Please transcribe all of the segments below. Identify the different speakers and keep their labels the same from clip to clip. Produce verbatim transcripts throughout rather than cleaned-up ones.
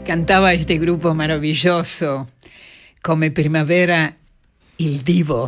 Speaker 1: Cantaba este grupo maravilloso, Come Primavera, Il Divo.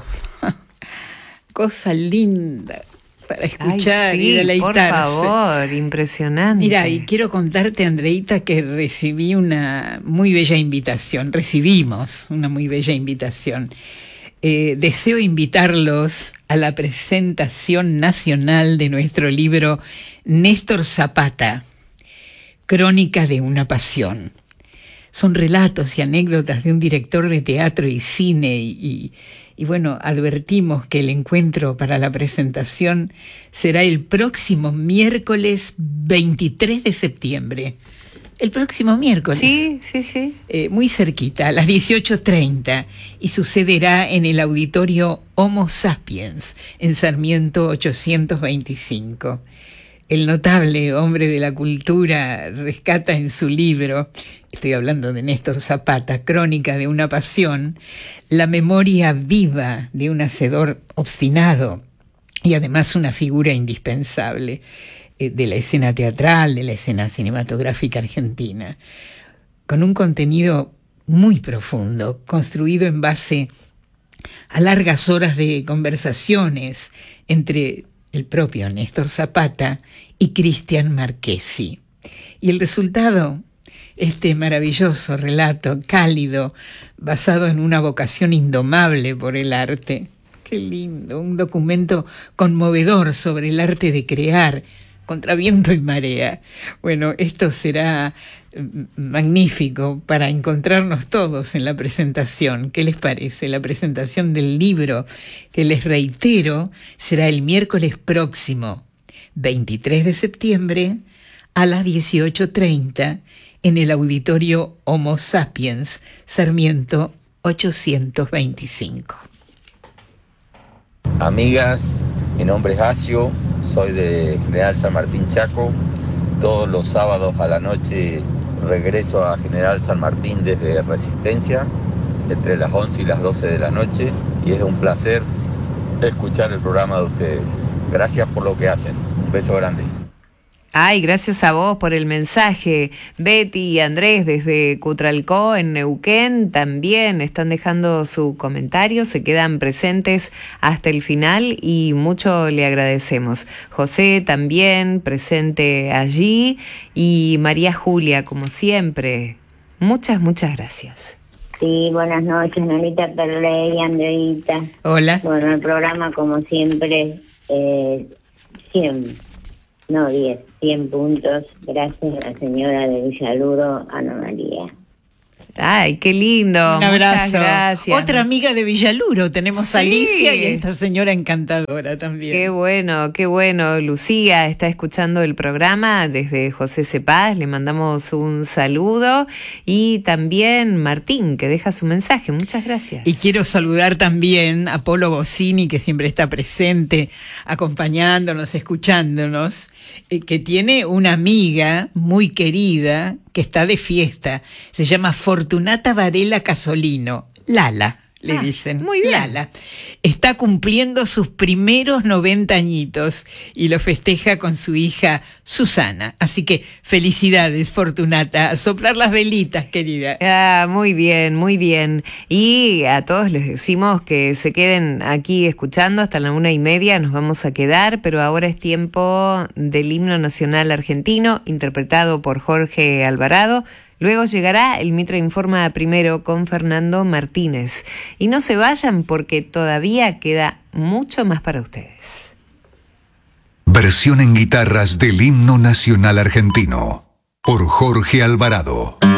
Speaker 1: Cosa linda para escuchar.
Speaker 2: Ay, sí,
Speaker 1: y deleitarse.
Speaker 2: Por favor, impresionante.
Speaker 1: Mira, y quiero contarte, Andreita, que recibí una muy bella invitación. Recibimos una muy bella invitación. Eh, deseo invitarlos a la presentación nacional de nuestro libro Néstor Zapata, Crónica de una Pasión. Son relatos y anécdotas de un director de teatro y cine y, y, y bueno, advertimos que el encuentro para la presentación será el próximo miércoles veintitrés de septiembre. El próximo miércoles.
Speaker 2: Sí, sí, sí.
Speaker 1: Eh, muy cerquita, a las dieciocho treinta, y sucederá en el auditorio Homo Sapiens, en Sarmiento ochocientos veinticinco. El notable hombre de la cultura rescata en su libro, estoy hablando de Néstor Zapata, Crónica de una Pasión, la memoria viva de un hacedor obstinado y además una figura indispensable eh, de la escena teatral, de la escena cinematográfica argentina, con un contenido muy profundo, construido en base a largas horas de conversaciones entre el propio Néstor Zapata y Cristian Marchesi. Y el resultado, este maravilloso relato cálido, basado en una vocación indomable por el arte. Qué lindo, un documento conmovedor sobre el arte de crear contra viento y marea. Bueno, esto será magnífico para encontrarnos todos en la presentación. ¿Qué les parece? La presentación del libro, que les reitero, será el miércoles próximo, veintitrés de septiembre, a las dieciocho treinta, en el auditorio Homo Sapiens, Sarmiento ochocientos veinticinco.
Speaker 3: Amigas, mi nombre es Acio, soy de General San Martín, Chaco. Todos los sábados a la noche regreso a General San Martín desde Resistencia, entre las once y las doce de la noche, y es un placer escuchar el programa de ustedes. Gracias por lo que hacen. Un beso grande.
Speaker 2: Ay, gracias a vos por el mensaje. Betty y Andrés desde Cutralcó, en Neuquén, también están dejando su comentario, se quedan presentes hasta el final y mucho le agradecemos. José también presente allí y María Julia, como siempre. Muchas, muchas gracias.
Speaker 4: Sí, buenas noches, Nanita Perley, Andreita.
Speaker 1: Hola.
Speaker 4: Bueno, el programa, como siempre, eh, cien, no diez, cien puntos. Gracias a la señora de Villaluro, Ana María.
Speaker 2: Ay, qué lindo.
Speaker 1: Un abrazo.
Speaker 2: Muchas gracias.
Speaker 1: Otra amiga de Villaluro, tenemos
Speaker 2: Sí.
Speaker 1: a Alicia y esta señora encantadora también.
Speaker 2: Qué bueno, qué bueno. Lucía está escuchando el programa desde José Cepaz, le mandamos un saludo. Y también Martín, que deja su mensaje. Muchas gracias.
Speaker 1: Y quiero saludar también a Polo Bossini, que siempre está presente, acompañándonos, escuchándonos, eh, que tiene una amiga muy querida que está de fiesta. Se llama Fortunata Varela Casolino. Lala, le
Speaker 2: Ah,
Speaker 1: dicen.
Speaker 2: muy bien.
Speaker 1: Lala. Está cumpliendo sus primeros noventa añitos y lo festeja con su hija Susana. Así que felicidades, Fortunata. A soplar las velitas, querida.
Speaker 2: Ah, muy bien, muy bien. Y a todos les decimos que se queden aquí escuchando hasta la una y media, nos vamos a quedar, pero ahora es tiempo del himno nacional argentino, interpretado por Jorge Alvarado. Luego llegará el Mitra Informa primero con Fernando Martínez. Y no se vayan porque todavía queda mucho más para ustedes.
Speaker 5: Versión en guitarras del himno nacional argentino por Jorge Alvarado.